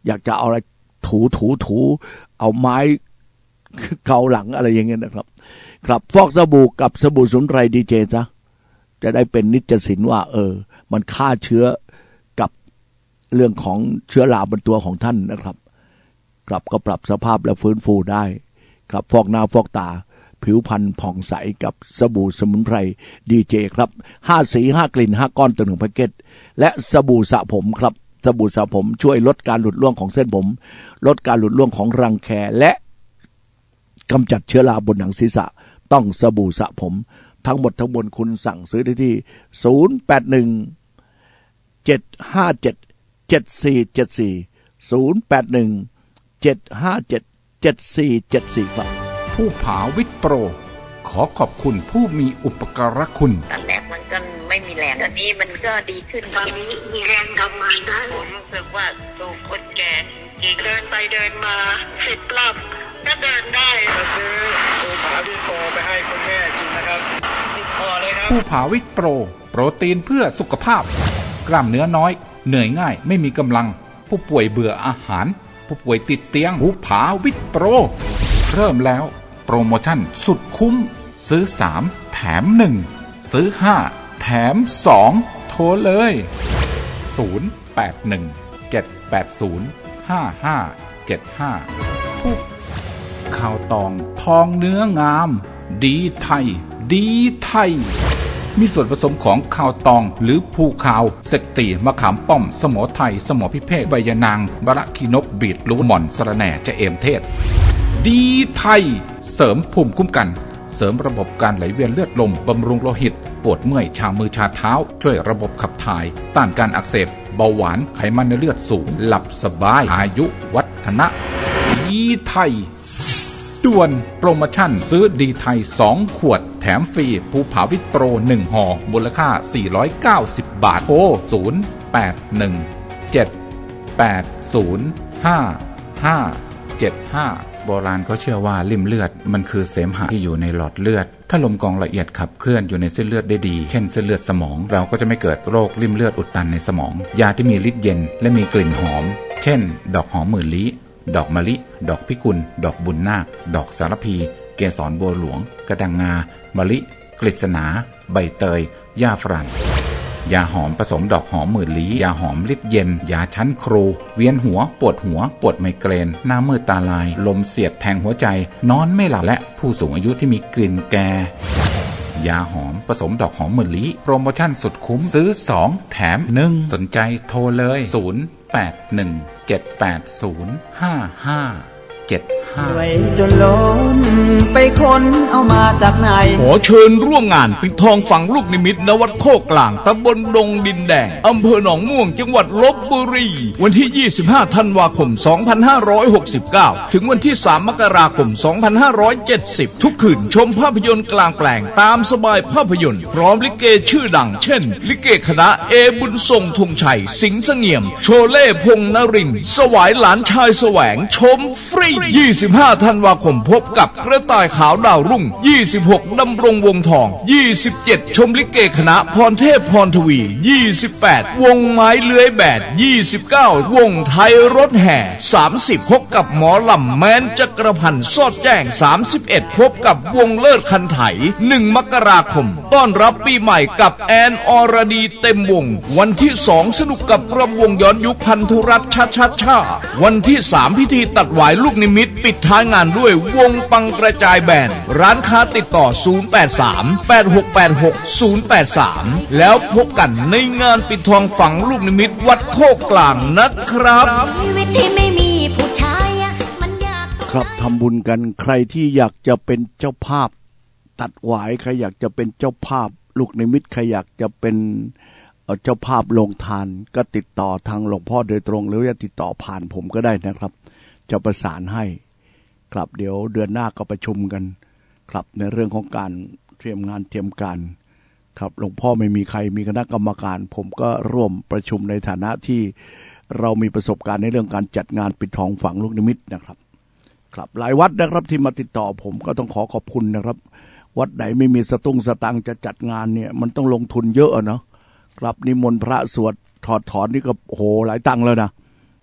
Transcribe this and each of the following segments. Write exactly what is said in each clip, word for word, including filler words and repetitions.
อยากจะเอาอะไรถูถูถูเอาไม้เกาหลังอะไรอย่างเงี้ยนะครับครับฟอกสบู่กับสบู่สมุนไพรดีเจซะจะได้เป็นนิจศิลว่าเออมันฆ่าเชื้อกับเรื่องของเชื้อราบนตัวของท่านนะครับกลับก็ปรับสภาพและฟื้นฟูได้ครับฟอกหน้าฟอกตาผิวพรรณผ่องใสกับสบู่สมุนไพรดีเจครับห้าสีห้ากลิ่นห้าก้อนต่อหนึ่งแพ็คเกจและสบู่สระผมครับสบู่สระผมช่วยลดการหลุดร่วงของเส้นผมลดการหลุดร่วงของรังแคและกำจัดเชื้อราบนหนังศีรษะต้องสบู่สระผมทั้งหมดทั้งมวลคุณสั่งซื้อได้ที่ศูนย์ แปด หนึ่ง เจ็ด ห้า เจ็ด เจ็ด สี่ เจ็ด สี่ ศูนย์ แปด หนึ่ง เจ็ด ห้า เจ็ด เจ็ด สี่ เจ็ด สี่ครับผู้ผาวิทย์โปรขอขอบคุณผู้มีอุปการะคุณตอนแรกมันก็ไม่มีแรงตอนนี้มันก็ดีขึ้นตอนนี้มีแรงทำงานได้ผมรู้สึกว่าสูงคนแก่เดินไปเดินมาสิบรอบก็เดินได้มาซื้อผู้ผาวิทย์โปรไปให้คุณแม่กินนะครับสิบห่อเลยครับผู้ผาวิทย์โปรโปรตีนเพื่อสุขภาพกล้ามเนื้อน้อยเหนื่อยง่ายไม่มีกำลังผู้ป่วยเบื่ออาหารผู้ป่วยติดเตียงผู้ผาวิทย์โปรเริ่มแล้วโปรโมชั่นสุดคุ้มซื้อสามแถมหนึ่งซื้อห้าแถมสองโทรเลยศูนย์ แปด หนึ่ง เจ็ด แปด ศูนย์ ห้า ห้า เจ็ด ห้าผู้ข้าวตองทองเนื้องามดีไทยดีไทยมีส่วนผสมของข้าวตองหรือภูขาวเสกตีมะขามป้อมสมอไทยสมอพิเภกใบยะนางบะระขีนกบีดลูกหม่อนสะระแหน่จะเอมเทศดีไทยเสริมภูมิคุ้มกันเสริมระบบการไหลเวียนเลือดลมบำรุงโลหิตปวดเมื่อยชามือชาเท้าช่วยระบบขับถ่ายต้านการอักเสบเบาหวานไขมันในเลือดสูงหลับสบายอายุวัฒนะดีไทยด่วนโปรโมชั่นซื้อดีไทยสองขวดแถมฟรีภูผาวิทย์โปรหนึ่งห่อมูลค่าสี่ร้อยเก้าสิบบาทโทรศูนย์ แปด หนึ่ง เจ็ด แปด ศูนย์ ห้า ห้า เจ็ด ห้าโบราณเขาเชื่อว่าลิ่มเลือดมันคือเสมหะที่อยู่ในหลอดเลือดถ้าลมกรองละเอียดขับเคลื่อนอยู่ในเส้นเลือดได้ดีเช่นเส้นเลือดสมองเราก็จะไม่เกิดโรคลิ่มเลือดอุดตันในสมองยาที่มีฤทธิ์เย็นและมีกลิ่นหอมเช่นดอกหอมหมื่นลี้ดอกมะลิดอกพิกุลดอกบุญนาคดอกสารพีเกสรบัวหลวงกระดังงามะลิกฤษณาใบเตยหญ้าฝรั่งยาหอมผสมดอกหอมหมื่นลี้ยาหอมฤทธิ์เย็นยาชั้นครูเวียนหัวปวดหัวปวดไมเกรนหน้ามืดตาลายลมเสียดแทงหัวใจนอนไม่หลับและผู้สูงอายุที่มีกลิ่นแก่ยาหอมผสมดอกหอมหมื่นลี้โปรโมชั่นสุดคุ้มซื้อสองแถมหนึ่งสนใจโทรเลยศูนย์ แปด หนึ่ง เจ็ด แปด ศูนย์ ห้า ห้า เจ็ด ห้าไว้จนล้นไปค้นเอามาจากไหนขอเชิญร่วมงานปิดทองฝังลูกนิมิตณวัดโคกกลางตำบลดงดินแดงอำเภอหนองม่วงจังหวัดลพบุรีวันที่ยี่สิบห้าธันวาคมสองพันห้าร้อยหกสิบเก้าถึงวันที่สามมกราคมสองพันห้าร้อยเจ็ดสิบทุกคืนชมภาพยนตร์กลางแปลงตามสบายภาพยนตร์พร้อมลิเกชื่อดังเช่นลิเกคณะเอบุญทรงธงชัยสิงห์เสงี่ยมโชเล่พงษ์นรินทร์สวายหลานชายแสวงชมฟรียี่สิบห้าธันวาคมพบกับกระต่ายขาวดาวรุ่งยี่สิบหกดำรงวงทองยี่สิบเจ็ดชมลิเกคณะพรเทพพรทวียี่สิบแปดวงไม้เลื้อยแบดยี่สิบเก้าวงไทยรถแห่สามสิบพบกับหมอลำแม้นจักรพันธ์สอดแจ้งสามสิบเอ็ดพบกับวงเลิศคันไถหนึ่งมกราคมต้อนรับปีใหม่กับแอนอรดีเต็มวงวันที่สองสนุกกับรำวงย้อนยุคพันธุรัตน์ชัดชัดชาวันที่สามพิธีตัดหวายลูกนิมิตปิดท้ายงานด้วยวงปังกระจายแบนด์ร้านค้าติดต่อศูนย์ แปด สาม แปด หก แปด หก ศูนย์ แปด สามแล้วพบกันในงานปิดทองฝังลูกนิมิตวัดโคกกลางนะครับชีวิตที่ไม่มีผู้ชายมันยากครับทำบุญกันใครที่อยากจะเป็นเจ้าภาพตัดหวายใครอยากจะเป็นเจ้าภาพลูกนิมิตใครอยากจะเป็นเจ้าภาพลงทานก็ติดต่อทางหลวงพ่อโดยตรงหรือจะติดต่อผ่านผมก็ได้นะครับจะประสานให้ครับเดี๋ยวเดือนหน้าก็ประชุมกันครับในเรื่องของการเตรียมงานเตรียมการครับหลวงพ่อไม่มีใครมีคณะกรรมการผมก็ร่วมประชุมในฐานะที่เรามีประสบการณ์ในเรื่องการจัดงานปิดทองฝังลูกนิมิตนะครับครับหลายวัดนะครับที่มาติดต่อผมก็ต้องขอขอบคุณนะครับวัดไหนไม่มีสตุ้งสตังจะจัดงานเนี่ยมันต้องลงทุนเยอะเนาะครับนิมนต์พระสวดถอดถอนนี่ก็โหหลายตังค์แล้วนะ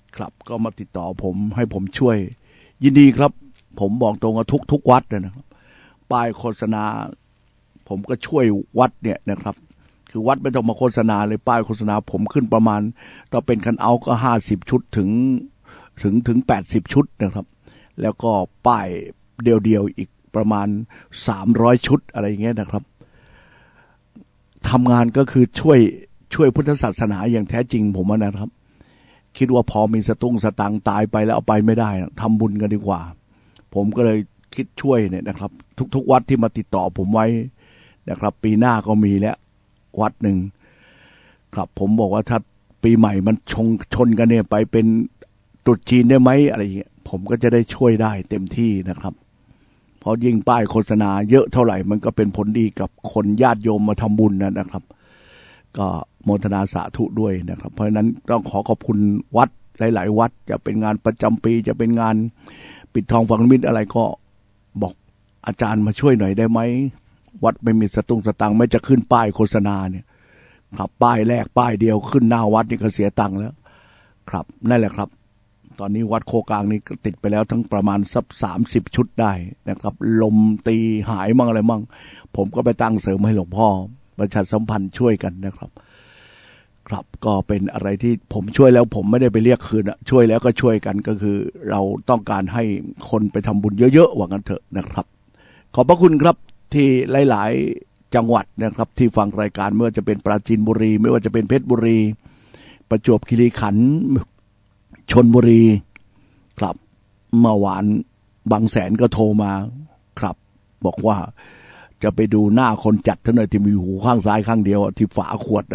ครับก็มาติดต่อผมให้ผมช่วยยินดีครับผมบอกตรงว่าทุกทุกวัดนะครับป้ายโฆษณาผมก็ช่วยวัดเนี่ยนะครับคือวัดไม่ต้องมาโฆษณาเลยป้ายโฆษณาผมขึ้นประมาณถ้าเป็นคันเอาท์ก็ห้าสิบชุดถึงถึงถึงแปดสิบชุดนะครับแล้วก็ป้ายเดียวๆอีกประมาณสามร้อยชุดอะไรอย่างเงี้ยนะครับทำงานก็คือช่วยช่วยพุทธศาสนาอย่างแท้จริงผมนะครับคิดว่าพอมีสตุ้งสตังตายไปแล้วเอาไปไม่ได้ทำบุญกันดีกว่าผมก็เลยคิดช่วยเนี่ยนะครับทุกๆวัดที่มาติดต่อผมไว้นะครับปีหน้าก็มีแล้ววัดหนึ่งครับผมบอกว่าถ้าปีใหม่มันชงชนกันเนี่ยไปเป็นตรุษจีนได้ไหมอะไรอย่างเงี้ยผมก็จะได้ช่วยได้เต็มที่นะครับเพราะยิ่งป้ายโฆษณาเยอะเท่าไหร่มันก็เป็นผลดีกับคนญาติโยมมาทำบุญนะครับก็โมทนาสาธุด้วยนะครับเพราะฉะนั้นต้องขอขอบคุณวัดหลายๆวัดจะเป็นงานประจำปีจะเป็นงานปิดทองฝังนิมิตอะไรก็บอกอาจารย์มาช่วยหน่อยได้ไหมวัดไม่มีสตุ้งสตังไม่จะขึ้นป้ายโฆษณาเนี่ยครับป้ายแรกป้ายเดียวขึ้นหน้าวัดนี่ก็เสียตังค์แล้วครับนั่นแหละครับตอนนี้วัดโคกลางนี่ติดไปแล้วทั้งประมาณสักสามสิบชุดได้นะครับลมตีหายมั่งอะไรมั่งผมก็ไปตั้งเสริมให้หลวงพ่อประชาสัมพันธ์ช่วยกันนะครับครับก็เป็นอะไรที่ผมช่วยแล้วผมไม่ได้ไปเรียกคืนอะช่วยแล้วก็ช่วยกันก็คือเราต้องการให้คนไปทำบุญเยอะๆว่างั้นเถอะนะครับขอบพระคุณครับที่หลายๆจังหวัดนะครับที่ฟังรายการไม่ว่าจะเป็นปราจีนบุรีไม่ว่าจะเป็นเพชรบุรีประจวบคีรีขันธ์ชลบุรีครับเมื่อวานบางแสนก็โทรมาครับบอกว่าจะไปดูหน้าคนจัดเท่านั้นที่มีหูข้างซ้ายข้างเดียวที่ฝาขวด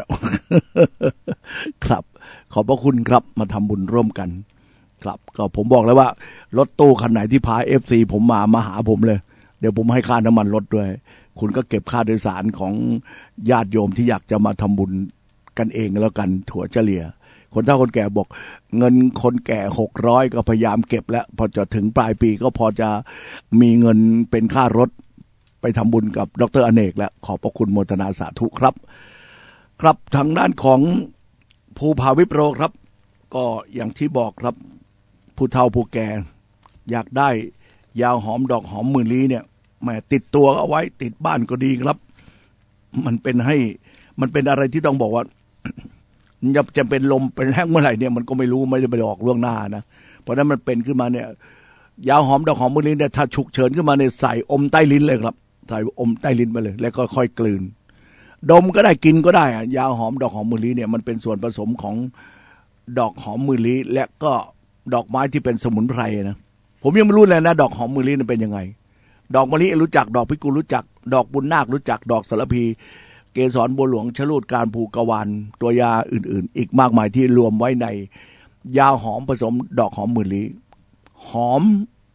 ครับขอบพระคุณครับมาทำบุญร่วมกันครับก็ผมบอกแล้วว่ารถตู้คันไหนที่พา เอฟ ซี ผมมามาหาผมเลยเดี๋ยวผมให้ค่าน้ำมันรถด้วยคุณก็เก็บค่าโดยสารของญาติโยมที่อยากจะมาทำบุญกันเองแล้วกันถั่วเฉลี่ยคนเฒ่าคนแก่บอกเงินคนแก่หกร้อยก็พยายามเก็บแล้วพอจะถึงปลายปีก็พอจะมีเงินเป็นค่ารถไปทำบุญกับดร.อเนกแล้วขอบพระคุณโมทนาสาธุครับครับทางด้านของภูผาวิปโรครับก็อย่างที่บอกครับผู้เฒ่าผู้แก่อยากได้ยาหอมดอกหอมหมื่นลี้เนี่ยแหมติดตัวเอาไว้ติดบ้านก็ดีครับมันเป็นให้มันเป็นอะไรที่ต้องบอกว่าจะจะเป็นลมเป็นแห้งเมื่อไหร่เนี่ยมันก็ไม่รู้ไม่ได้ไปออกล่วงหน้านะเพราะนั้นมันเป็นขึ้นมาเนี่ยยาหอมดอกหอมหมื่นลี้เนี่ยถ้าฉุกเฉินขึ้นมาเนี่ยใส่อมใต้ลิ้นเลยครับใส่อมใต้ลิ้นไปเลยแล้วก็ค่อยกลืนดมก็ได้กินก็ได้อะยาหอมดอกหอมหมื่นลี้เนี่ยมันเป็นส่วนผสมของดอกหอมหมื่นลี้และก็ดอกไม้ที่เป็นสมุนไพรนะผมยังไม่รู้เลยนะดอกหอมหมื่นลี้มันเป็นยังไงดอกมะลิรู้จักดอกพิกุลรู้จักดอกบุญนาครู้จักดอกสารพีเกสรบัวหลวงชะลูดการผูกกวานตัวยาอื่นๆอีกมากมายที่รวมไว้ในยาหอมผสมดอกหอมหมื่นลี้หอม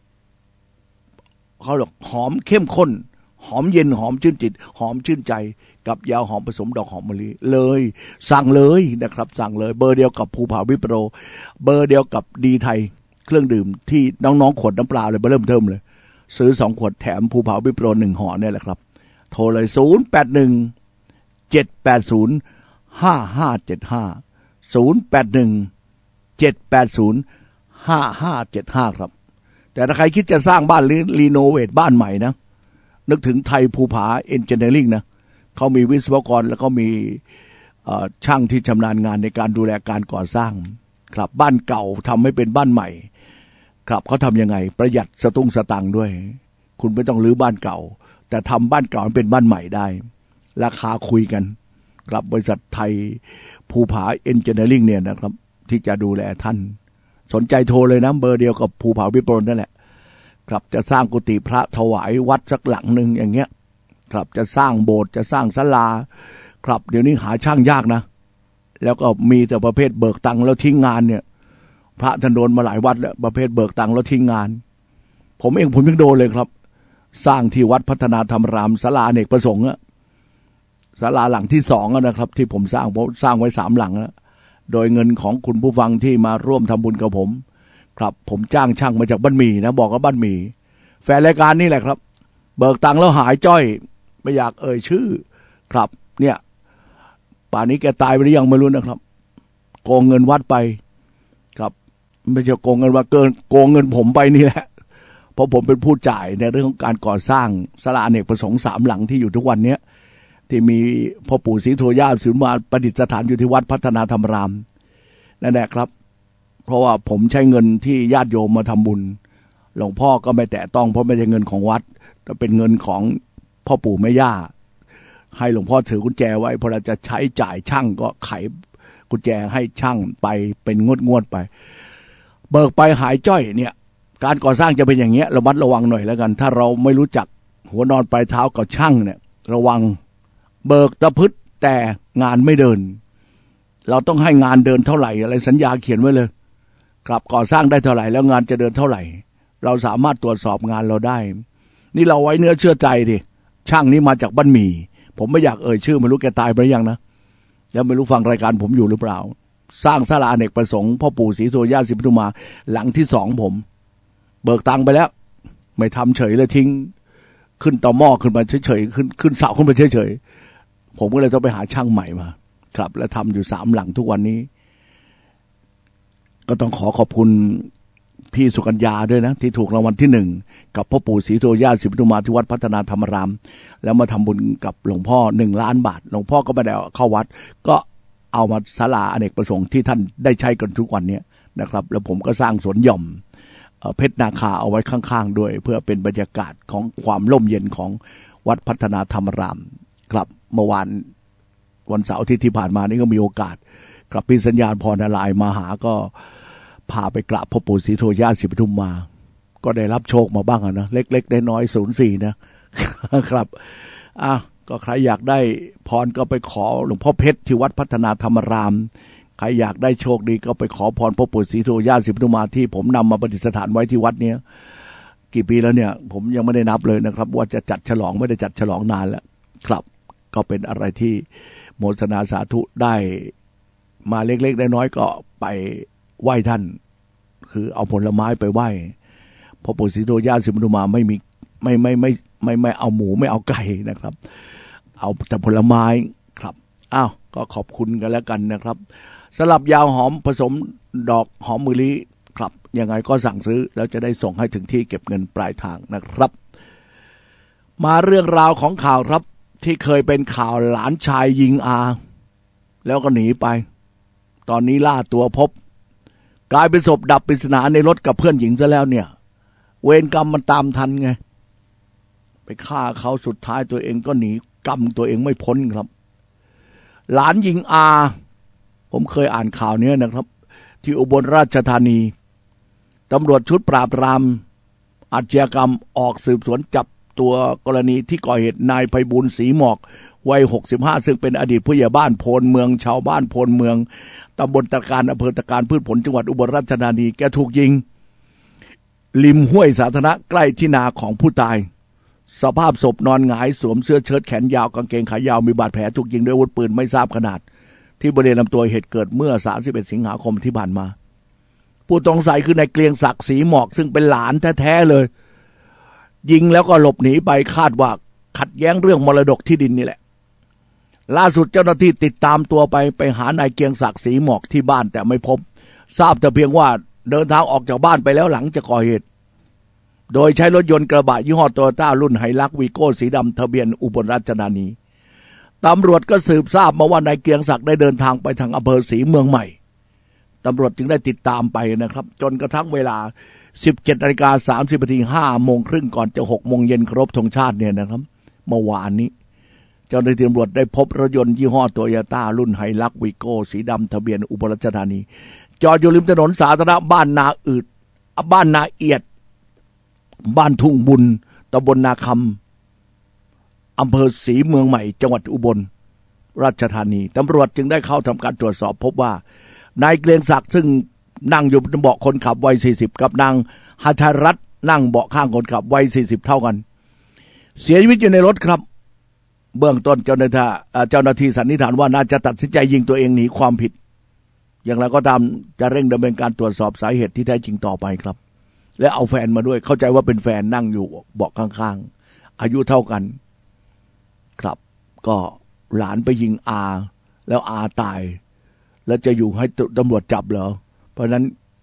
เขาบอกหอมเข้มข้นหอมเย็นหอมชื่นจิตหอมชื่นใจกับยาหอมผสมดอกหอมมะลิเลยสั่งเลยนะครับสั่งเลยเบอร์เดียวกับภูผาวิปโรเบอร์เดียวกับดีไทยเครื่องดื่มที่น้องๆขวดน้ำปลาเลยเริ่มเทิมเลยซื้อสองขวดแถมภูผาวิปโรหนึ่งห่อเนี่ยแหละครับโทรเลยศูนย์แปดหนึ่งเจ็ดแปดศูนย์ห้าห้าเจ็ดห้าศูนย์แปดหนึ่งเจ็ดแปดศูนย์ห้าห้าเจ็ดห้าครับแต่ถ้าใครคิดจะสร้างบ้านหรือรีโนเวทบ้านใหม่นะนึกถึงไทยภูผาเอนจิเนียริ่งนะเขามีวิศวกรแล้วก็มีช่างที่ชำนาญงานในการดูแลการก่อสร้างครับบ้านเก่าทำให้เป็นบ้านใหม่ครับเขาทำยังไงประหยัดสตุ้งสตังค์ด้วยคุณไม่ต้องรื้อบ้านเก่าแต่ทำบ้านเก่าเป็นบ้านใหม่ได้ราคาคุยกันครับบริษัทไทยภูผาเอนจิเนียริ่งเนี่ยนะครับที่จะดูแลท่านสนใจโทรเลยนะเบอร์เดียวกับภูผาวิปโรนั่นแหละครับจะสร้างกุฏิพระถวายวัดสักหลังหนึ่งอย่างเงี้ยครับจะสร้างโบสถ์จะสร้างศาลาครับเดี๋ยวนี้หาช่างยากนะแล้วก็มีแต่ประเภทเบิกตังค์แล้วทิ้งงานเนี่ยพระท่านโดนมาหลายวัดแล้วประเภทเบิกตังค์แล้วทิ้งงานผมเองผมยังโดนเลยครับสร้างที่วัดพัฒนาธรรมรามศาลาอเนกประสงค์อะศาลาหลังที่สองนะครับที่ผมสร้างผมสร้างไว้สามหลังแล้วโดยเงินของคุณผู้ฟังที่มาร่วมทำบุญกับผมครับผมจ้างช่างมาจากบ้านหมี่นะบอกว่าบ้านหมี่แฟนรายการนี่แหละครับเบิกตังค์แล้วหายจ้อยไม่อยากเอ่ยชื่อครับเนี่ยป่านนี้แกตายไปหรือยังไม่รู้นะครับโกงเงินวัดไปครับไม่ใช่โกงเงินว่าเกินโกงเงินผมไปนี่แหละเพราะผมเป็นผู้จ่ายในเรื่องของการก่อสร้างศาลาอเนกประสงค์สามหลังที่อยู่ทุกวันนี้ที่มีพ่อปู่ศรีโธย่าศรีปทุมมาประดิษฐานอยู่ที่วัดพัฒนาธรรมรามนั่นแหละครับเพราะว่าผมใช้เงินที่ญาติโยมมาทำบุญหลวงพ่อก็ไม่แตะต้องเพราะไม่ใช่เงินของวัดแต่เป็นเงินของพ่อปู่แม่ย่าให้หลวงพ่อถือกุญแจไว้พอเราจะใช้จ่ายช่างก็ไขกุญแจให้ช่างไปเป็นงวดงวดไปเบิกไปหายจ้อยเนี่ยการก่อสร้างจะเป็นอย่างเงี้ยระมัดระวังหน่อยแล้วกันถ้าเราไม่รู้จักหัวนอนปลายเท้ากับช่างเนี่ยระวังเบิกตะพึดแต่งานไม่เดินเราต้องให้งานเดินเท่าไหร่อะไรสัญญาเขียนไว้เลยครับก่อสร้างได้เท่าไหร่แล้วงานจะเดินเท่าไหร่เราสามารถตรวจสอบงานเราได้นี่เราไว้เนื้อเชื่อใจดิช่างนี้มาจากบ้านหมี่ผมไม่อยากเอ่ยชื่อไม่รู้แกตายไปหรือยังนะแล้วไม่รู้ฟังรายการผมอยู่หรือเปล่าสร้างศาลาอเนกประสงค์พ่อปู่ศรีโธย่าศรีปทุมมาหลังที่สองผมเบิกตังไปแล้วไม่ทำเฉยเลยทิ้งขึ้นต่อหม้อขึ้นมาเฉยๆขึ้นขึ้นเสาขึ้นมาเฉยๆผมก็เลยต้องไปหาช่างใหม่มาครับแล้วทำอยู่สามหลังทุกวันนี้ก็ต้องขอขอบคุณพี่สุกัญญาด้วยนะที่ถูกรางวัลที่หนึ่งกับพ่อปู่ศรีโธย่าศรีปทุมมาที่วัดพัฒนาธรรมรามแล้วมาทำบุญกับหลวงพ่อหนึ่งล้านบาทหลวงพ่อก็ไม่ได้เข้าวัดก็เอามาศาลาอเนกประสงค์ที่ท่านได้ใช้กันทุกวันนี้นะครับแล้วผมก็สร้างสวนหย่อมเพชรนาคาเอาไว้ข้างๆด้วยเพื่อเป็นบรรยากาศของความร่มเย็นของวัดพัฒนาธรรมรามครับเมื่อวานวันเสาร์อาทิตย์ที่ผ่านมานี่ก็มีโอกาสกับพี่สัญญาณพรนารายณ์มาหาก็พาไปกราบพ่อปู่ศรีโธย่าศรีปทุมมาก็ได้รับโชคมาบ้างนะเล็กๆได้น้อยศูนย์สี่นะครับอ่ะก็ใครอยากได้พรก็ไปขอหลวงพ่อเพชรที่วัดพัฒนาธรรมรามใครอยากได้โชคดีก็ไปขอพรพ่อปู่ศรีโธย่าศรีปทุมมาที่ผมนำมาประดิษฐานไว้ที่วัดเนี้ยกี่ปีแล้วเนี่ยผมยังไม่ได้นับเลยนะครับว่าจะจัดฉลองไม่ได้จัดฉลองนานแล้วครับก็เป็นอะไรที่โมทนาสาธุได้มาเล็กๆได้น้อยก็ไปไหว้ท่านคือเอาผลไม้ไปไหว้พระปู่ศรีโธย่าศรีปทุมมาไม่มีไม่ไม่ไม่ไม่ไม่เอาหมูไม่เอาไก่นะครับเอาแต่ผลไม้ครับอ้าวก็ขอบคุณกันแล้วกันนะครับสลับยาวหอมผสมดอกหอมมะลิครับยังไงก็สั่งซื้อแล้วจะได้ส่งให้ถึงที่เก็บเงินปลายทางนะครับมาเรื่องราวของข่าวครับที่เคยเป็นข่าวหลานชายยิงอาแล้วก็หนีไปตอนนี้ล่าตัวพบกลายเป็นศพดับปริศนาในรถกับเพื่อนหญิงซะแล้วเนี่ยเวรกรรมมันตามทันไงไปฆ่าเขาสุดท้ายตัวเองก็หนีกรรมตัวเองไม่พ้นครับหลานยิงอาผมเคยอ่านข่าวนี้นะครับที่อุบลราชธานีตำรวจชุดปราบปรามอาชญากรรมออกสืบสวนจับตัวกรณีที่ก่อเหตุนายไพบูลย์ศรีหมอกวัยหกสิบห้าซึ่งเป็นอดีตผู้ใหญ่บ้านโพนเมืองชาวบ้านโพนเมืองตำบลตะการอำเภอตะการพืชผลจังหวัดอุบลราชธานีแกถูกยิงริมห้วยสาธารณะใกล้ที่นาของผู้ตายสภาพศพนอนหงายสวมเสื้อเชิ้ตแขนยาวกางเกงขายาวมีบาดแผลถูกยิงด้วยอาวุธปืนไม่ทราบขนาดที่บริเวณลำตัวเหตุเกิดเมื่อสามสิบเอ็ดสิงหาคมที่ผ่านมาผู้ต้องสงสัยคือนายเกรียงศักดิ์ศรีหมอกซึ่งเป็นหลานแท้ๆเลยยิงแล้วก็หลบหนีไปคาดว่าขัดแย้งเรื่องมรดกที่ดินนี่แหละล่าสุดเจ้าหน้าที่ติดตามตัวไปไปหานายเกรียงศักดิ์ศรีหมอกที่บ้านแต่ไม่พบทราบแต่เพียงว่าเดินทางออกจากบ้านไปแล้วหลังจากก่อเหตุโดยใช้รถยนต์กระบะยี่ห้อโตโยต้ารุ่นไฮลักซ์วีโก้สีดำทะเบียนอุบลราชธานีตำรวจก็สืบทราบมาว่านายเกรียงศักดิ์ได้เดินทางไปทางอำเภอศรีเมืองใหม่ตำรวจจึงได้ติดตามไปนะครับจนกระทั่งเวลา สิบเจ็ดนาฬิกาสามสิบนาที ห้าโมงครึ่งก่อนจะหกโมงเย็นครบธงชาติเนี่ยนะครับเมื่อวานนี้เจ้าหน้าที่ตำรวจได้พบรถยนต์ยี่ห้อโตโยต้ารุ่นไฮลักซ์วีโก้สีดำทะเบียนอุบลราชธานีจอดอยู่ริมถนนสาธารณะบ้านนาอืดบ้านนาเอียดบ้านทุ่งบุญตำบลนาคำอำเภอศรีเมืองใหม่จังหวัดอุบลราชธานีตำรวจจึงได้เข้าทำการตรวจสอบพบว่านายเกรียงศักดิ์ซึ่งนั่งอยู่บนเบาะคนขับวัยสี่สิบกับนางหัทธรัตน์นั่งเบาะข้างคนขับวัยสี่สิบเท่ากันเสียชีวิตอยู่ในรถครับเบื้องต้นเจ้าหน้าที่เจ้าหน้าที่สันนิษฐานว่าน่าจะตัดสินใจยิงตัวเองหนีความผิดอย่างไรก็ตามจะเร่งดำเนินการตรวจสอบสาเหตุที่แท้จริงต่อไปครับและเอาแฟนมาด้วยเข้าใจว่าเป็นแฟนนั่งอยู่เบาะข้างๆอายุเท่ากันครับก็หลานไปยิงอาแล้วอาตายแล้วจะอยู่ให้ตำรวจจับเหรอเพราะฉะนั้น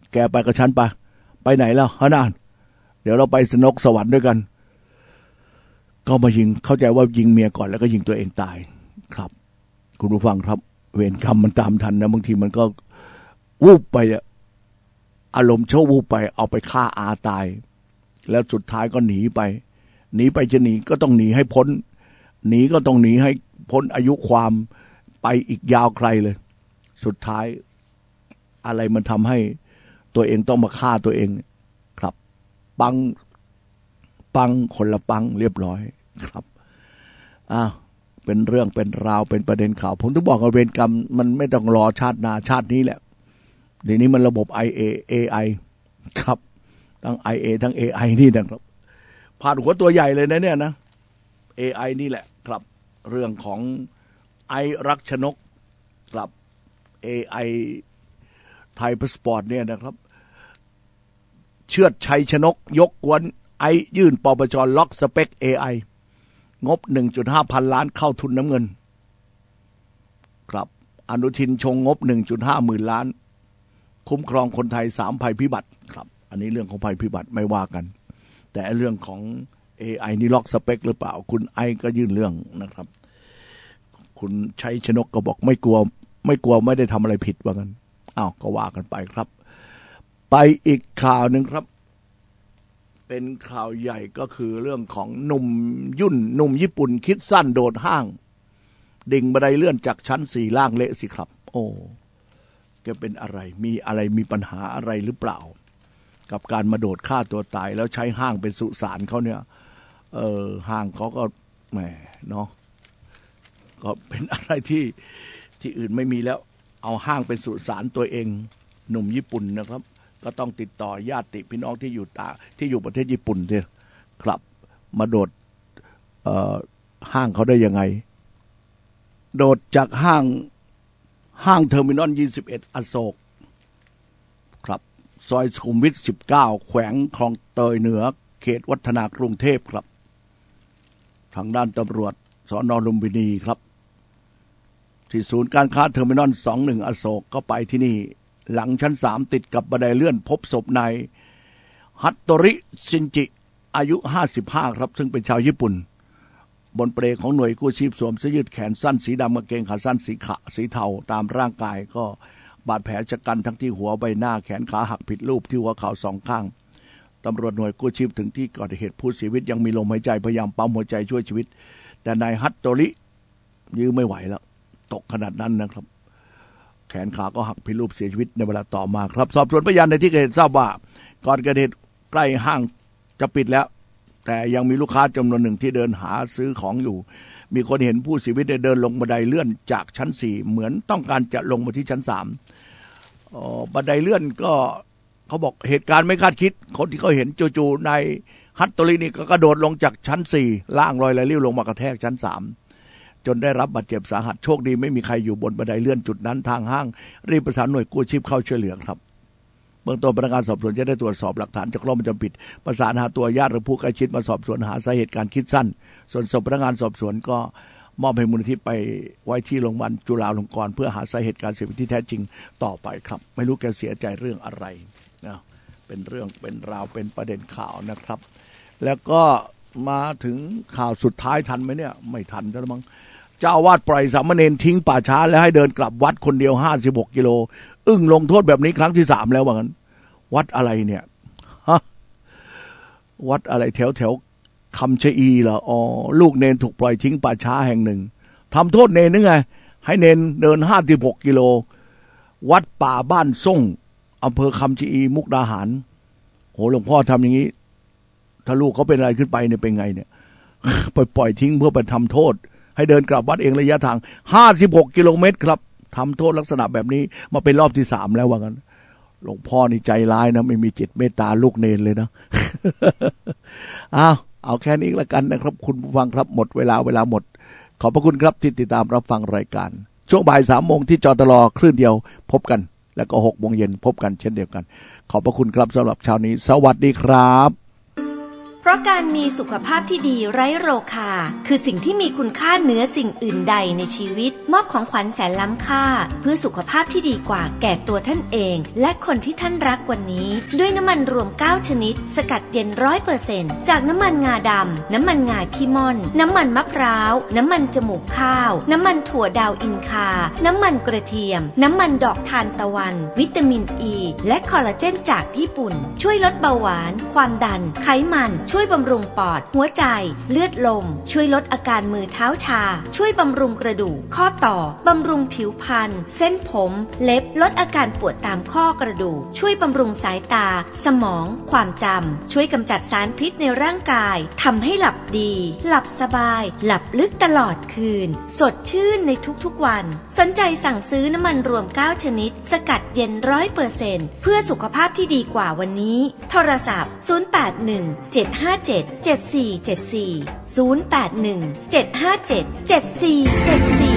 แกไปกับฉันไปไปไหนแล้วฮะนานเดี๋ยวเราไปสนกสวรรค์ด้วยกันก็มายิงเข้าใจว่ายิงเมียก่อนแล้วก็ยิงตัวเองตายครับคุณผู้ฟังครับเวรกรรมมันตามทันนะบางทีมันก็วูบไปอารมณ์ชั่ววูบไปเอาไปฆ่าอาตายแล้วสุดท้ายก็หนีไปหนีไปจะหนีก็ต้องหนีให้พ้นหนีก็ต้องหนีให้พ้นอายุความไปอีกยาวไกลเลยสุดท้ายอะไรมันทำให้ตัวเองต้องมาฆ่าตัวเองครับปังปังคนละปังเรียบร้อยครับอ้าวเป็นเรื่องเป็นราวเป็นประเด็นข่าวผมต้องบอกว่าเวรกรรมมันไม่ต้องรอชาติหน้าชาตินี้แหละเดี๋ยวนี้มันระบบ ไอ เอ เอ ไอ ครับทั้ง ไอ เอ ทั้ง เอ ไอ นี่นะครับผ่านหัวตัวใหญ่เลยนะเนี่ยนะ เอ ไอ นี่แหละครับเรื่องของไอรักชนกครับ เอ ไอ ไทยพาสปอร์ตเนี่ยนะครับเชือดชัยชนกยกกวนไอยื่นปปชล็อกสเปค เอ ไอ งบ หนึ่งจุดห้า พันล้านเข้าทุนน้ำเงินครับอนุทินชงงบ หนึ่งจุดห้า หมื่นล้านคุ้มครองคนไทยสามภัยพิบัติครับอันนี้เรื่องของภัยพิบัติไม่ว่ากันแต่เรื่องของ เอ ไอ นี่ล็อกสเปคหรือเปล่าคุณไอก็ยื่นเรื่องนะครับคุณชัยชนกก็บอกไม่กลัวไม่กลัวไม่ได้ทำอะไรผิดว่ากันอ้าวก็ว่ากันไปครับไปอีกข่าวหนึ่งครับเป็นข่าวใหญ่ก็คือเรื่องของหนุ่มยุ่นหนุ่มญี่ปุ่นคิดสั้นโดดห้างดิ่งบันไดเลื่อนจากชั้นสี่ล่างเละสิครับโอ้แกเป็นอะไรมีอะไรมีปัญหาอะไรหรือเปล่ากับการมาโดดฆ่าตัวตายแล้วใช้ห้างเป็นสุสานเขาเนี่ยเออห้างเขาก็แหมเนาะก็เป็นอะไรที่ที่อื่นไม่มีแล้วเอาห้างเป็นสุสานตัวเองหนุ่มญี่ปุ่นนะครับก็ต้องติดต่อญาติพี่น้องที่อยู่ตาที่อยู่ประเทศญี่ปุ่นเนี่ยครับมาโดดเอ่อห้างเขาได้ยังไงโดดจากห้างห้างเทอร์มินอลยี่สิบเอ็ดอโศกครับซอยสุขุมวิทสิบเก้าแขวงคลองเตยเหนือเขตวัฒนากรุงเทพครับทางด้านตำรวจสน.ลุมพินีครับที่ศูนย์การค้าเทอร์มินอลสองสิบเอ็ดอโศกก็ไปที่นี่หลังชั้นสามติดกับบันไดเลื่อนพบศพนายฮัตโตริชินจิอายุห้าสิบห้าครับซึ่งเป็นชาวญี่ปุ่นบนเปลของหน่วยกู้ชีพสวมเสื้อยืดแขนสั้นสีดำกางเกงขาสั้นสีขาวสีเทาตามร่างกายก็บาดแผลชะกันทั้งที่หัวใบหน้าแขนขาหักผิดรูปที่หัวเข่าสองข้างตำรวจหน่วยกู้ชีพถึงที่เกิดเหตุผู้เสียชีวิตยังมีลมหายใจพยายามปั๊มหัวใจช่วยชีวิตแต่นายฮัตโตริยื้อไม่ไหวแล้วตกขนาดนั้นนะครับแขนขาก็หักผิดรูปเสียชีวิตในเวลาต่อมาครับสอบสวนพยานในที่เกิดเหตุทราบว่าก่อนเกิดเหตุใกล้ห้างจะปิดแล้วแต่ยังมีลูกค้าจำนวนหนึ่งที่เดินหาซื้อของอยู่มีคนเห็นผู้เสียชีวิตเดินลงบันไดเลื่อนจากชั้นสี่เหมือนต้องการจะลงมาที่ชั้นสามบันไดเลื่อนก็เขาบอกเหตุการณ์ไม่คาดคิดคนที่เขาเห็นจู่ๆนายฮัตโตรินี่ก็กระโดดลงจากชั้นสี่ล่างลอยไหลลิ้วลงมากระแทกชั้นสามจนได้รับบาดเจ็บสาหัสโชคดีไม่มีใครอยู่บนบันไดเลื่อนจุดนั้นทางห้างรีบประสานหน่วยกู้ชีพเข้าช่วยเหลือครับเบื้องต้นพนักงานสอบสวนจะได้ตรวจสอบหลักฐานจากกล้องวงจรปิดประสานหาตัวญาติหรือผู้ใกล้ชิดมาสอบสวนหาสาเหตุการคิดสั้นส่วนศพพนักงานสอบสวนก็มอบให้มูลนิธิไปไว้ที่โรงพยาบาลจุฬาลงกรณ์เพื่อหาสาเหตุการเสียชีวิตที่แท้จริงต่อไปครับไม่รู้แกเสียใจเรื่องอะไรนะเป็นเรื่องเป็นราวเป็นประเด็นข่าวนะครับแล้วก็มาถึงข่าวสุดท้ายทันไหมเนี่ยไม่ทันแล้วมั้งเจ้าอาวาสปล่อยสามเณรทิ้งป่าช้าแล้วให้เดินกลับวัดคนเดียวห้าสิบหกกิโลอึ้งลงโทษแบบนี้ครั้งที่สามแล้วว่างั้นวัดอะไรเนี่ยฮะวัดอะไรแถวแถวคำชะอีเหรออ๋อลูกเนนถูกปล่อยทิ้งป่าช้าแห่งหนึ่งทำโทษเนนนึกไงให้เนนเดินห้าสิบหกกิโลวัดป่าบ้านส่งอำเภอคำชะอีมุกดาหารโหหลวงพ่อทำอย่างนี้ถ้าลูกเขาเป็นอะไรขึ้นไปเนี่ยเป็นไงเนี่ยปล่อยปล่อยทิ้งเพื่อไปทำโทษให้เดินกลับวัดเองระยะทางห้าสิบหกกิโลเมตรครับทำโทษลักษณะแบบนี้มาเป็นรอบที่สามแล้วว่างั้นหลวงพ่อนี่ใจร้ายนะไม่มีจิตเมตตาลูกเนรเลยนะ อ้าวเอาแค่นี้ละกันนะครับคุณผู้ฟังครับหมดเวลาเวลาหมดขอบพระคุณครับที่ติดตามรับฟังรายการช่วงบ่ายสามโมงที่จตลคลื่นเดียวพบกันแล้วก็หกโมงเย็นพบกันเช่นเดียวกันขอบพระคุณครับสำหรับเช้านี้สวัสดีครับเพราะการมีสุขภาพที่ดีไร้โรคาคือสิ่งที่มีคุณค่าเหนือสิ่งอื่นใดในชีวิตมอบของขวัญแสนล้ำค่าเพื่อสุขภาพที่ดีกว่าแก่ตัวท่านเองและคนที่ท่านรักวันนี้ด้วยน้ำมันรวมเก้าชนิดสกัดเย็น ร้อยเปอร์เซ็นต์ จากน้ำมันงาดำน้ำมันงาขี้ม่อนน้ำมันมะพร้าวน้ำมันจมูกข้าวน้ำมันถั่วดาวอินคาน้ำมันกระเทียมน้ำมันดอกทานตะวันวิตามินอ e, ีและคอลลาเจนจากญี่ปุ่นช่วยลดเบาหวานความดันไขมันช่วยบำรุงปอดหัวใจเลือดลมช่วยลดอาการมือเท้าชาช่วยบำรุงกระดูกข้อต่อบำรุงผิวพรรณเส้นผมเล็บลดอาการปวดตามข้อกระดูกช่วยบำรุงสายตาสมองความจำช่วยกำจัดสารพิษในร่างกายทำให้หลับดีหลับสบายหลับลึกตลอดคืนสดชื่นในทุกๆวันสนใจสั่งซื้อน้ำมันรวมเก้าชนิดสกัดเย็น ร้อยเปอร์เซ็นต์ เพื่อสุขภาพที่ดีกว่าวันนี้โทรศัพท์ศูนย์ แปด หนึ่ง เจ็ด ห้า เจ็ด เจ็ด สี่ เจ็ด สี่ ศูนย์ แปด หนึ่ง เจ็ด ห้า เจ็ด เจ็ด สี่ เจ็ด สี่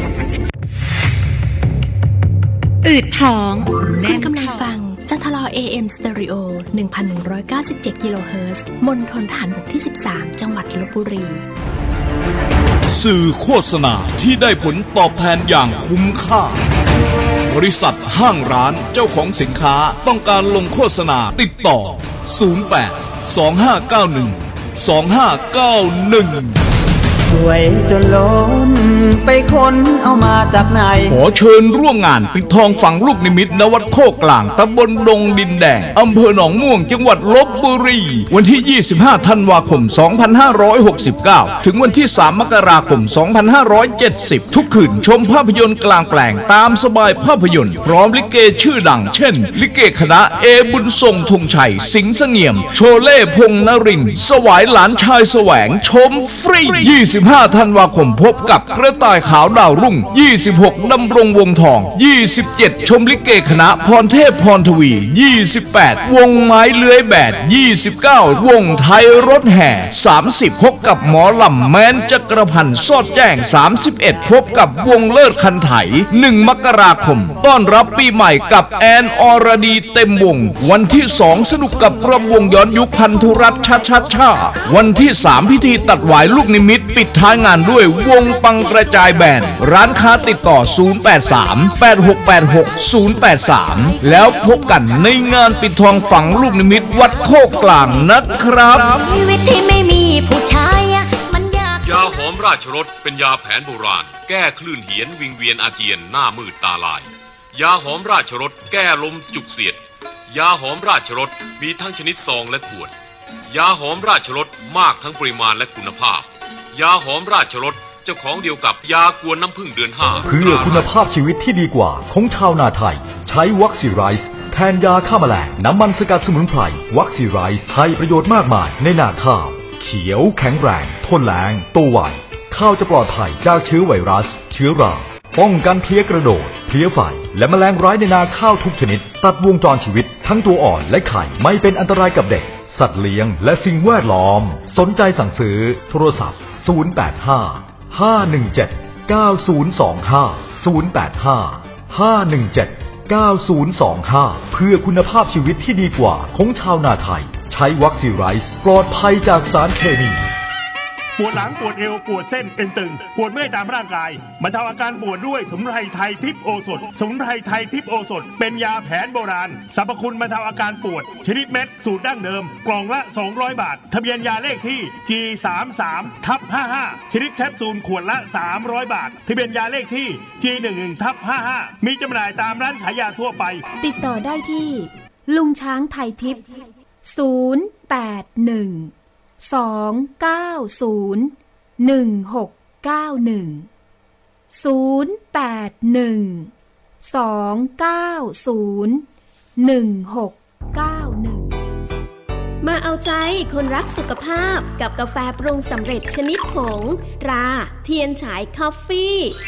อืดท้องคุณกำลังฟังจันทรา เอ เอ็ม Stereo หนึ่งพันหนึ่งร้อยเก้าสิบเจ็ด กิโลเฮิรตซ์มณฑลทหารบกที่สิบสามจังหวัดลพบุรีสื่อโฆษณาที่ได้ผลตอบแทนอย่างคุ้มค่าบริษัทห้างร้านเจ้าของสินค้าต้องการลงโฆษณาติดต่อศูนย์ แปด สอง ห้า เก้า หนึ่ง สอง ห้า เก้า หนึ่งช่วยจนล้นไปค้นเอามาจากไหนขอเชิญร่วมงานปิดทองฝังลูกนิมิตณวัดโคกลางตำบลดงดินแดงอำเภอหนองม่วงจังหวัดลพบุรีวันที่ยี่สิบห้าธันวาคมสองพันห้าร้อยหกสิบเก้าถึงวันที่สามมกราคมสองพันห้าร้อยเจ็ดสิบทุกคืนชมภาพยนตร์กลางแปลงตามสบายภาพยนตร์พร้อมลิเกชื่อดังเช่นลิเกคณะเอบุญทรงธงชัยสิงห์เสงี่ยมโชเล่พงษ์นรินทร์สวายหลานชายแสวงชมฟรียี่สิบห้าธันวาคมพบกับกระต่ายขาวดาวรุ่งยี่สิบหกดำรงวงทองยี่สิบเจ็ดชมลิเกคณะพรเทพพรทวียี่สิบแปดวงไม้เลื้อยแบดยี่สิบเก้าวงไทยรถแห่สามสิบพบกับหมอลำแม้นจักรพันธ์สอดแจ้งสามสิบเอ็ดพบกับวงเลิศคันไถหนึ่งมกราคมต้อนรับปีใหม่กับแอนอรดีเต็มวงวันที่สองสนุกกับรำวงย้อนยุคพันธุรัตน์ชัดชัดชาวันที่สามพิธีตัดหวายลูกนิมิตปิดท้ายงานด้วยวงปังกระจายแบนร้านค้าติดต่อศูนย์ แปด สาม แปด หก แปด หก ศูนย์ แปด สามแล้วพบกันในงานปิดทองฝังลูกนิมิตวัดโคกกลางนะครับชีวิตที่ไม่มีผู้ชายมันยากยาหอมราชรสเป็นยาแผนโบราณแก้คลื่นเหียนวิงเวียนอาเจียนหน้ามืดตาลายยาหอมราชรสแก้ลมจุกเสียดยาหอมราชรสมีทั้งชนิดซองและขวดยาหอมราชรสมากทั้งปริมาณและคุณภาพยาหอมราชรสเจ้าของเดียวกับยากวนน้ำผึ้งเดือนห้าเพื่อคุณภาพชีวิตที่ดีกว่าของชาวนาไทยใช้วัคซีไรส์แทนยาฆ่าแมลงน้ำมันสกัดสมุนไพรวัคซีไรส์ให้ประโยชน์มากมายในนาข้าวเขียวแข็งแรงทนแล้งโตไวข้าวจะปลอดภัยจากเชื้อไวรัสเชื้อราป้องกันเพลี้ยกระโดดเพลี้ยไฟและแมลงร้ายในนาข้าวทุกชนิดตัดวงจรชีวิตทั้งตัวอ่อนและไข่ไม่เป็นอันตรายกับเด็กสัตว์เลี้ยงและสิ่งแวดล้อมสนใจสั่งซื้อโทรศัพท์ศูนย์ แปด ห้า ห้า หนึ่ง เจ็ด เก้า ศูนย์ สอง ห้า ศูนย์ แปด ห้า ห้า หนึ่ง เจ็ด เก้า ศูนย์ สอง ห้าเพื่อคุณภาพชีวิตที่ดีกว่าของชาวนาไทยใช้วัคซีไรส์ปลอดภัยจากสารเคมีปวดหลังปวดเอวปวดเส้นเอ็นตึงปวดเมื่อยตามร่างกายบรรเทาอาการปวดด้วยสมุนไพรไทยทิพย์โอสถสมุนไพรไทยทิพย์โอสถเป็นยาแผนโบราณสรรพคุณบรรเทาอาการปวดชนิดเม็ดสูตรดั้งเดิมกล่องละสองร้อยบาททะเบียนยาเลขที่ จี สาม สาม ทับ ห้าห้า ชนิดแคปซูลขวดละสามร้อยบาททะเบียนยาเลขที่ จี หนึ่ง หนึ่ง ทับ ห้าห้า มีจำหน่ายตามร้านขายยาทั่วไปติดต่อได้ที่ลุงช้างไทยทิพย์ศูนย์ แปด หนึ่ง สอง เก้า ศูนย์ หนึ่ง หก เก้า หนึ่ง ศูนย์ แปด หนึ่ง สอง เก้า ศูนย์ หนึ่ง หก เก้า หนึ่งมาเอาใจคนรักสุขภาพกับกาแฟปรุงสำเร็จชนิดผงตราเทียนฉายคอฟฟี่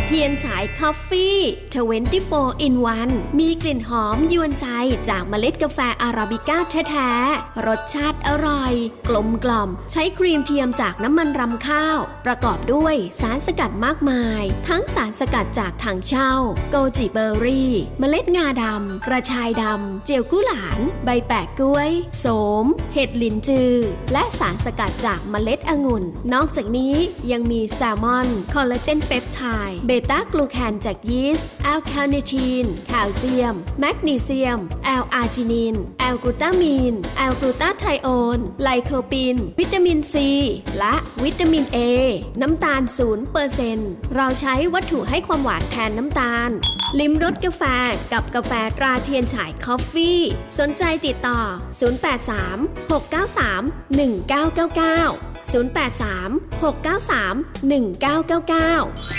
เทียนฉายคอฟฟี่ยี่สิบสี่ in วัน มีกลิ่นหอมยวนใจจากเมล็ดกาแฟอาราบิก้าแท้ๆรสชาติอร่อยกลมกล่อมใช้ครีมเทียมจากน้ำมันรำข้าวประกอบด้วยสารสกัดมากมายทั้งสารสกัดจากถังเช่าโกจิเบอร์รี่เมล็ดงาดำกระชายดำเจียวกุหลาบใบแปะกล้วยโสมเห็ดลินจือและสารสกัดจากเมล็ดองุ่นนอกจากนี้ยังมีแซลมอนคอลลาเจนเปปไทด์เบต้ากลูแคนจากยีสต์แอลคาเนทีนแคลเซียมแมกนีเซียมแอลอาร์จินินแอลกลูตามีนแอลกลูตาไทโอนไลโคปินวิตามินซีและวิตามินเอน้ำตาล ศูนย์เปอร์เซ็นต์ เราใช้วัตถุให้ความหวานแทนน้ำตาลลิ้มรสกาแฟกับกาแฟตราเทียนฉายคอฟฟี่สนใจติดต่อศูนย์ แปด สาม หก เก้า สาม หนึ่ง เก้า เก้า เก้า ศูนย์ แปด สาม หก เก้า สาม หนึ่ง เก้า เก้า เก้า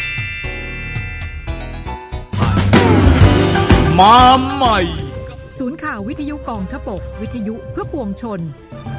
มาใหม่ศูนย์ข่าววิทยุกองทพบกวิทยุเพื่อปวงชน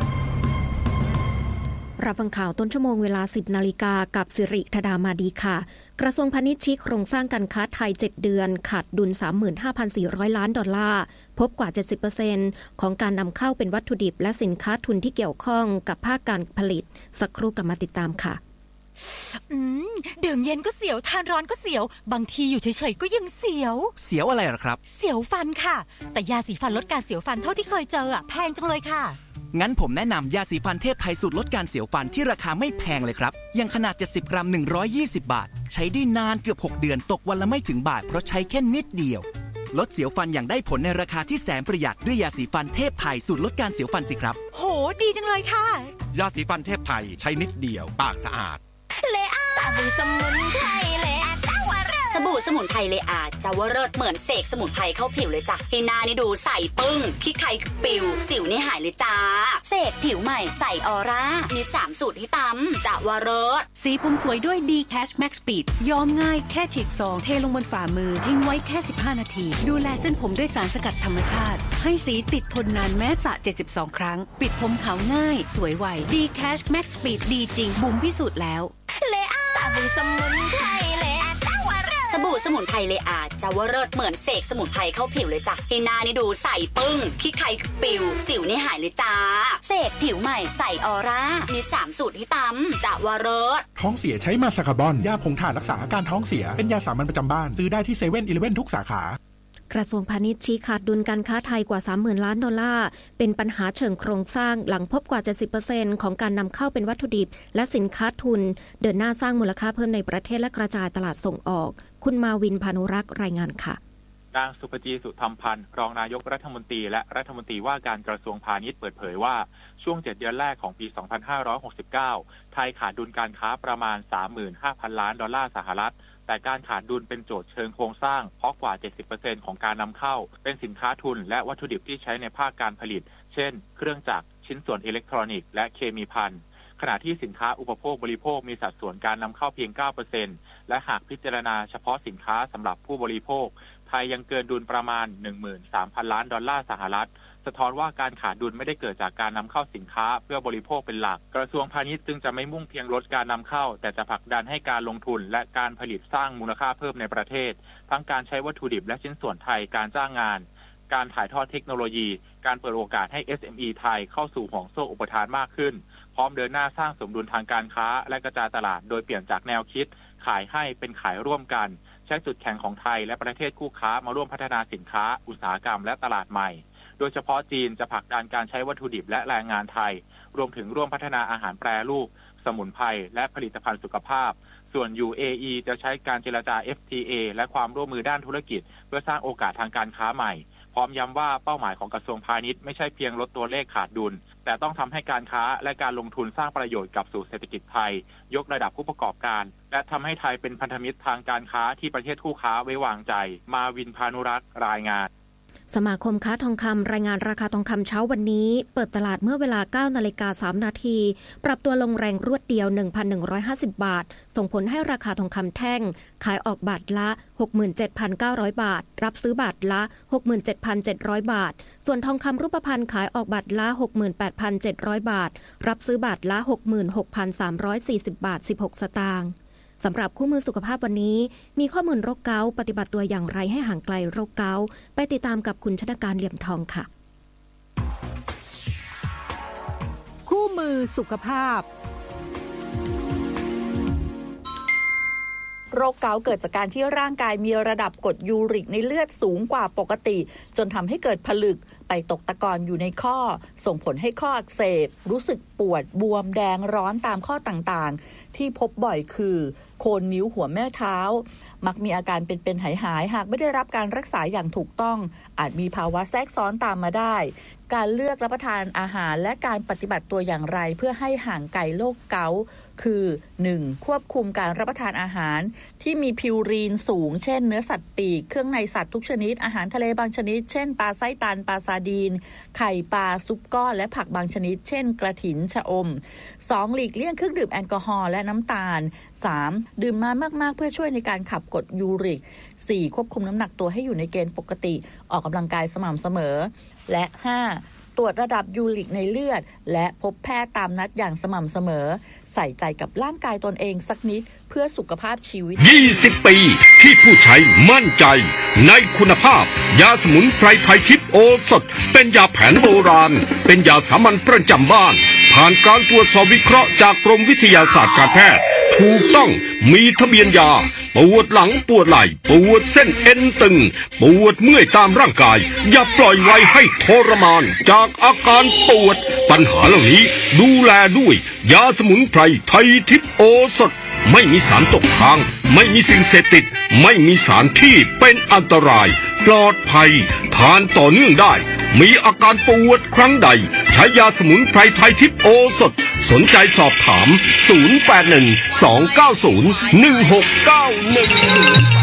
รับฟังข่าวต้นชั่วโมงเวลา สิบ นาฬิกากับสิริธดามาดีค่ะกระทรวงพาณิชย์ชี้โครงสร้างการค้าไทยเจ็ดเดือนขาดดุล สามหมื่นห้าพันสี่ร้อย ล้านดอลลาร์พบกว่า เจ็ดสิบเปอร์เซ็นต์ ของการนำเข้าเป็นวัตถุดิบและสินค้าทุนที่เกี่ยวข้องกับภาคการผลิตสักครู่กลับมาติดตามค่ะอืมดื่มเย็นก็เสียวทานร้อนก็เสียวบางทีอยู่เฉยๆก็ยังเสียวเสียวอะไรหรอครับเสียวฟันค่ะแต่ยาสีฟันลดการเสียวฟันเท่าที่เคยเจออ่ะแพงจังเลยค่ะงั้นผมแนะนำยาสีฟันเทพไทยสูตรลดการเสียวฟันที่ราคาไม่แพงเลยครับอย่างขนาดเจ็ดสิบกรัมหนึ่งร้อยยี่สิบบาทใช้ได้นานเกือบหกเดือนตกวันละไม่ถึงบาทเพราะใช้แค่นิดเดียวลดเสียวฟันอย่างได้ผลในราคาที่แสนประหยัดด้วยยาสีฟันเทพไทยสูตรลดการเสียวฟันสิครับโหดีจังเลยค่ะยาสีฟันเทพไทยใช้นิดเดียวปากสะอาดเลอาสบู่สมุนไพรเลอาเจ้าวรสบู่สมุนไพรเลอาเจ้าวรสเหมือนเสกสมุนไพรเข้าผิวเลยจ้ะให้หน้านี่ดูใสปึ้งขี้ใครปิวสิวนี่หายเลยจ้าเสกผิวใหม่ใสออร่ามีสามสูตรให้ตำเจ้าวรสสีผมสวยด้วย D Cash Max Speed ย้อมง่ายแค่ฉีกซองเทลงบนฝ่ามือทิ้งไว้แค่สิบห้านาทีดูแลเส้นผมด้วยสารสกัดธรรมชาติให้สีติดทนนานแม้สระเจ็ดสิบสองครั้งปิดผมขาวง่ายสวยไว D Cash Max Speed ดีจริงบุ๋มพิสูจน์แล้วเลอาสบู่สมุนไพรเลอาเจ้าวรสสบู่สมุนไพรเลอาเจ้าวรสเหมือนเสกสมุนไพรเข้าผิวเลยจ้ะให้หน้านี่ดูใสปึ้งขี้ใครปิวสิวนี่หายเลยจ้าเสกผิวใหม่ใสออร่ามีสามสูตรให้ตำเจ้าวรสท้องเสียใช้มาสคาร์บอนยาผงถ่านรักษาอาการท้องเสียเป็นยาสามัญประจำบ้านซื้อได้ที่เซเว่นอีเลฟเว่นทุกสาขากระทรวงพาณิชย์ชี้ขาดดุลการค้าไทยกว่า สามหมื่น ล้านดอลลาร์เป็นปัญหาเชิงโครงสร้างหลังพบกว่า เจ็ดสิบเปอร์เซ็นต์ ของการนำเข้าเป็นวัตถุดิบและสินค้าทุนเดินหน้าสร้างมูลค่าเพิ่มในประเทศและกระจายตลาดส่งออกคุณมาวินพานุรักษ์รายงานค่ะนางสุภจีสุธรรมพันธ์รองนายกรัฐมนตรีและรัฐมนตรีว่าการกระทรวงพาณิชย์เปิดเผยว่าช่วงเจ็ดเดือนแรกของปี สองพันห้าร้อยหกสิบเก้า ไทยขาดดุลการค้าประมาณ สามหมื่นห้าพัน ล้านดอลลาร์สหรัฐแต่การขาดดุลเป็นโจทย์เชิงโครงสร้างเพราะกว่า เจ็ดสิบเปอร์เซ็นต์ ของการนำเข้าเป็นสินค้าทุนและวัตถุดิบที่ใช้ในภาคการผลิตเช่นเครื่องจักรชิ้นส่วนอิเล็กทรอนิกส์และเคมีภัณฑ์ขณะที่สินค้าอุปโภคบริโภคมีสัดส่วนการนำเข้าเพียง เก้าเปอร์เซ็นต์ และหากพิจารณาเฉพาะสินค้าสำหรับผู้บริโภคไทยยังเกินดุลประมาณ หนึ่งหมื่นสามพัน ล้านดอลลาร์สหรัฐสะท้อนว่าการขาดดุลไม่ได้เกิดจากการนำเข้าสินค้าเพื่อบริโภคเป็นหลักกระทรวงพาณิชย์จึงจะไม่มุ่งเพียงลดการนำเข้าแต่จะผลักดันให้การลงทุนและการผลิตสร้างมูลค่าเพิ่มในประเทศทั้งการใช้วัตถุดิบและชิ้นส่วนไทยการจ้างงานการถ่ายทอดเทคโนโลยีการเปิดโอกาสให้ เอส เอ็ม อี ไทยเข้าสู่ห่วงโซ่อุปทานมากขึ้นพร้อมเดินหน้าสร้างสมดุลทางการค้าและกระจายตลาดโดยเปลี่ยนจากแนวคิดขายให้เป็นขายร่วมกันใช้จุดแข็งของไทยและประเทศคู่ค้ามาร่วมพัฒนาสินค้าอุตสาหกรรมและตลาดใหม่โดยเฉพาะจีนจะผลักดันการใช้วัตถุดิบและแรงงานไทยรวมถึงร่วมพัฒนาอาหารแปรรูปสมุนไพรและผลิตภัณฑ์สุขภาพส่วน ยู เอ อี จะใช้การเจรจา เอฟ ที เอ และความร่วมมือด้านธุรกิจเพื่อสร้างโอกาสทางการค้าใหม่พร้อมย้ำว่าเป้าหมายของกระทรวงพาณิชย์ไม่ใช่เพียงลดตัวเลขขาดดุลแต่ต้องทำให้การค้าและการลงทุนสร้างประโยชน์กับสู่เศรษฐกิจไทยยกระดับผู้ประกอบการและทำให้ไทยเป็นพันธมิตรทางการค้าที่ประเทศคู่ค้าไว้วางใจมาวินพานุรักษ์รายงานสมาคมค้าทองคำรายงานราคาทองคำเช้าวันนี้เปิดตลาดเมื่อเวลา เก้านาฬิกาสามนาทีปรับตัวลงแรงรวดเดียว หนึ่งพันหนึ่งร้อยห้าสิบ บาทส่งผลให้ราคาทองคำแท่งขายออกบาทละ หกหมื่นเจ็ดพันเก้าร้อย บาทรับซื้อบาทละ หกหมื่นเจ็ดพันเจ็ดร้อย บาทส่วนทองคำรูปพรรณขายออกบาทละ หกหมื่นแปดพันเจ็ดร้อย บาทรับซื้อบาทละ หกหมื่นหกพันสามร้อยสี่สิบ บาทสิบหกสตางค์สำหรับคู่มือสุขภาพวันนี้มีข้อมูลโรคเกาต์ปฏิบัติตัวอย่างไรให้ห่างไกลโรคเกาต์ไปติดตามกับคุณชนการเหลี่ยมทองค่ะคู่มือสุขภาพโรคเกาต์เกิดจากการที่ร่างกายมีระดับกรดยูริกในเลือดสูงกว่าปกติจนทำให้เกิดผลึกไปตกตะกอนอยู่ในข้อส่งผลให้ข้ออักเสบรู้สึกปวดบวมแดงร้อนตามข้อต่างๆที่พบบ่อยคือโคนนิ้วหัวแม่เท้ามักมีอาการเป็นๆหายๆหากไม่ได้รับการรักษาอย่างถูกต้องอาจมีภาวะแทรกซ้อนตามมาได้การเลือกรับประทานอาหารและการปฏิบัติตัวอย่างไรเพื่อให้ห่างไกลโรคเกาต์คือ หนึ่ง. ควบคุมการรับประทานอาหารที่มีพิวรีนสูงเช่นเนื้อสัตว์ปีกเครื่องในสัตว์ทุกชนิดอาหารทะเลบางชนิดเช่นปลาไส้ตันปลาซาดีนไข่ปลาซุปก้อนและผักบางชนิดเช่นกระถินชะอม สอง. หลีกเลี่ยงเครื่องดื่มแอลกอฮอล์และน้ำตาล สาม. ดื่มมามากๆเพื่อช่วยในการขับกรดยูริก สี่. ควบคุมน้ำหนักตัวให้อยู่ในเกณฑ์ปกติออกกำลังกายสม่ำเสมอและ ห้าตรวจระดับยูริกในเลือดและพบแพทย์ตามนัดอย่างสม่ำเสมอใส่ใจกับร่างกายตนเองสักนิดเพื่อสุขภาพชีวิตยี่สิบปีที่ผู้ใช้มั่นใจในคุณภาพยาสมุนไพรไทยทิพย์โอสถเป็นยาแผนโบราณเป็นยาสามัญประจำบ้านผ่านการตรวจสอบวิเคราะห์จากกรมวิทยาศาสตร์การแพทย์ถูกต้องมีทะเบียนยาปวดหลังปวดไหล่ปวดเส้นเอ็นตึงปวดเมื่อยตามร่างกายอย่าปล่อยไว้ให้ทรมานจากอาการปวดปัญหาเหล่านี้ดูแลด้วยยาสมุนไพรไทยทิพย์โอสถไม่มีสารตกค้างไม่มีสิ่งเสพติดไม่มีสารที่เป็นอันตรายปลอดภัยทานต่อเนื่องได้มีอาการปวดครั้งใดใช้ยาสมุนไพรไทยทิพย์โอสถสนใจสอบถามศูนย์ แปด หนึ่ง สอง เก้า ศูนย์ หนึ่ง หก เก้า หนึ่ง